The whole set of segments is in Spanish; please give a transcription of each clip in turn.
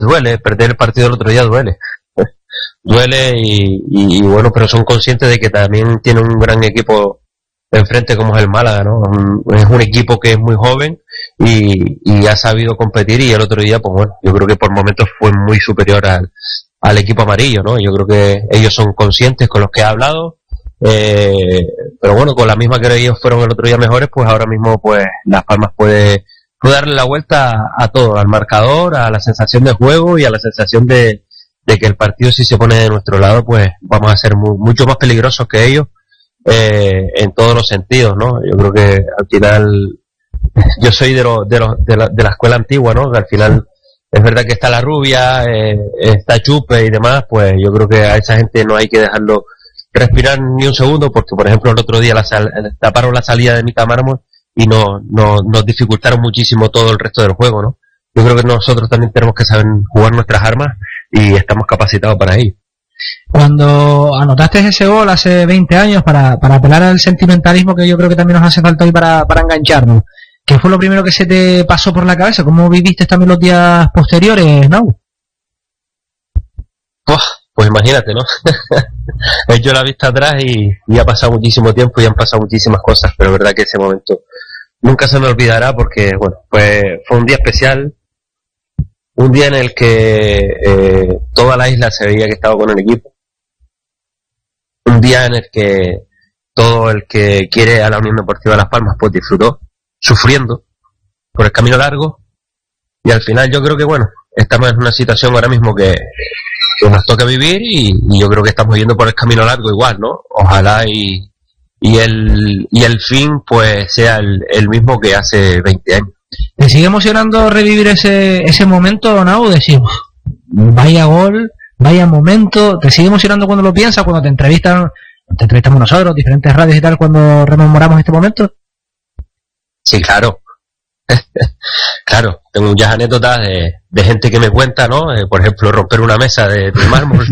duele, perder el partido el otro día duele. Duele y bueno, pero son conscientes de que también tienen un gran equipo enfrente como es el Málaga, ¿no? Es un equipo que es muy joven y ha sabido competir, y el otro día, pues bueno, yo creo que por momentos fue muy superior al equipo amarillo, ¿no? Yo creo que ellos son conscientes con los que he hablado, pero bueno, con la misma que ellos fueron el otro día mejores, pues ahora mismo pues Las Palmas puede darle la vuelta a todo, al marcador, a la sensación de juego y a la sensación de que el partido, si se pone de nuestro lado, pues vamos a ser mucho más peligrosos que ellos en todos los sentidos, ¿no? Yo creo que al final, yo soy de la escuela antigua, ¿no? Que al final es verdad que está la Rubia, está Chupe y demás, pues yo creo que a esa gente no hay que dejarlo respirar ni un segundo, porque por ejemplo el otro día taparon la salida de Mica Mármol y nos dificultaron muchísimo todo el resto del juego, ¿no? Yo creo que nosotros también tenemos que saber jugar nuestras armas y estamos capacitados para ello. Cuando anotaste ese gol hace 20 años, para apelar al sentimentalismo que yo creo que también nos hace falta hoy para engancharnos, ¿qué fue lo primero que se te pasó por la cabeza? ¿Cómo viviste también los días posteriores, Nau? Pues imagínate, ¿no? He hecho la vista atrás y ha pasado muchísimo tiempo y han pasado muchísimas cosas, pero es verdad que ese momento nunca se me olvidará, porque bueno, pues fue un día especial, un día en el que toda la isla se veía que estaba con el equipo, un día en el que todo el que quiere a la Unión Deportiva Las Palmas pues disfrutó, sufriendo por el camino largo, y al final yo creo que bueno, estamos en una situación ahora mismo que nos toca vivir, y yo creo que estamos yendo por el camino largo igual, ¿no? Ojalá y el fin pues sea el mismo que hace 20 años. ¿Te sigue emocionando revivir ese momento, Nau? Decimos, vaya gol, vaya momento. ¿Te sigue emocionando cuando lo piensas, cuando te entrevistamos nosotros, diferentes radios y tal, cuando rememoramos este momento? Sí, claro. Claro, tengo muchas anécdotas de gente que me cuenta, ¿no? Por ejemplo, romper una mesa de mármol.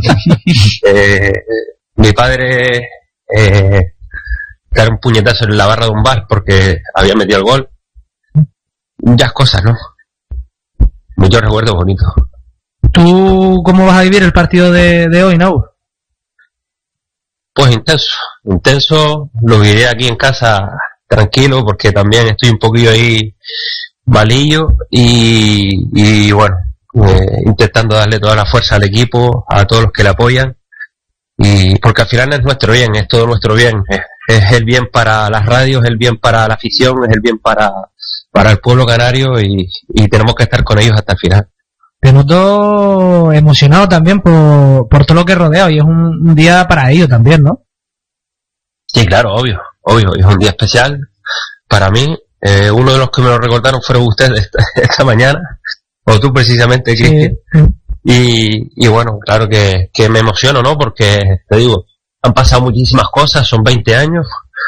Mi padre dar un puñetazo en la barra de un bar porque había metido el gol. Muchas cosas, ¿no? Muchos recuerdos bonitos. ¿Tú cómo vas a vivir el partido de hoy, Nau? Pues intenso, lo viviré aquí en casa tranquilo, porque también estoy un poquillo ahí malillo y bueno, intentando darle toda la fuerza al equipo, a todos los que le apoyan, y porque al final es nuestro bien, es todo nuestro bien, es el bien para las radios, es el bien para la afición, es el bien para el pueblo canario, y tenemos que estar con ellos hasta el final. Te noto emocionado también por todo lo que rodea, y es un día para ellos también, ¿no? Sí, claro, obvio, es un día especial para mí. Uno de los que me lo recordaron fueron ustedes esta mañana, o tú precisamente, Cristian. Sí. Y bueno, claro que me emociono, ¿no? Porque, te digo, han pasado muchísimas cosas, son 20 años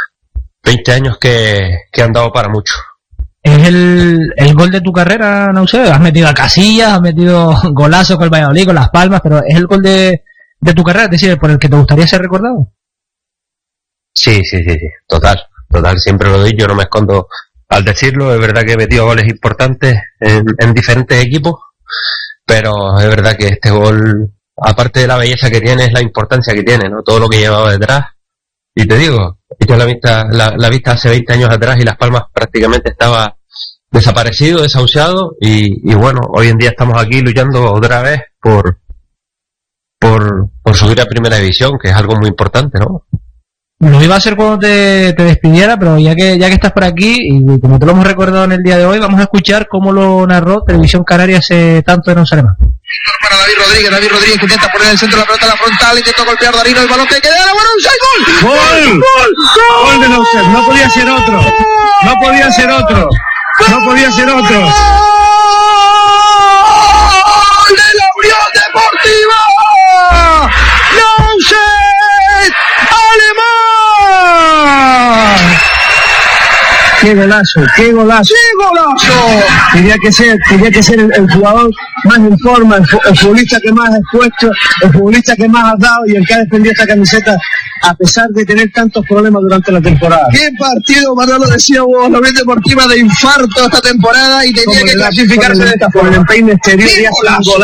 que han dado para mucho. ¿Es el gol de tu carrera, no sé? Has metido a Casillas, has metido golazos con el Valladolid, con Las Palmas, pero ¿es el gol de tu carrera? Es decir, por el que te gustaría ser recordado. Sí, total, siempre lo digo, yo no me escondo al decirlo. Es verdad que he metido goles importantes en diferentes equipos, pero es verdad que este gol, aparte de la belleza que tiene, es la importancia que tiene, ¿no? Todo lo que llevaba detrás. Y te digo, he hecho la vista hace 20 años atrás y Las Palmas prácticamente estaba desaparecido, desahuciado, y bueno, hoy en día estamos aquí luchando otra vez por subir a Primera División, que es algo muy importante, ¿no? Lo iba a hacer cuando te despidiera, pero ya que estás por aquí, y como te lo hemos recordado en el día de hoy, vamos a escuchar cómo lo narró Televisión Canaria hace tanto de Nausarema. Para David Rodríguez que intenta poner en el centro la pelota a la frontal, intentó golpear Darino, el balón que queda, bueno, un gol de Nausarema, no podía ser otro. ¡Gol de la Unión Deportiva! ¡Nauset Alemán! ¡Qué golazo! Tenía que ser el jugador más en forma, el futbolista que más ha expuesto, el futbolista que más ha dado y el que ha defendido esta camiseta a pesar de tener tantos problemas durante la temporada. ¡Qué partido, Manolo! Decía vos, la Unión Deportiva de infarto esta temporada y tenía que clasificarse de esta forma. Por el empeine exterior y hace un golazo.